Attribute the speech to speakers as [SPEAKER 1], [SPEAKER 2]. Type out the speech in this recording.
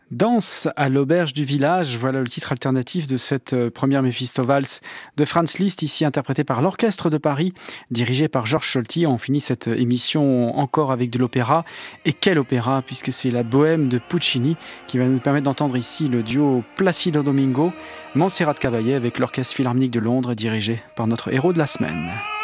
[SPEAKER 1] Danse à l'auberge du village, voilà le titre alternatif de cette première Méphisto-Valse de Franz Liszt, ici interprété par l'Orchestre de Paris, dirigé par Georges Scholti. On finit cette émission encore avec de l'opéra. Et quel opéra, puisque c'est la Bohème de Puccini qui va nous permettre d'entendre ici le duo Placido Domingo, Montserrat Caballé avec l'Orchestre Philharmonique de Londres, dirigé par notre héros de la semaine.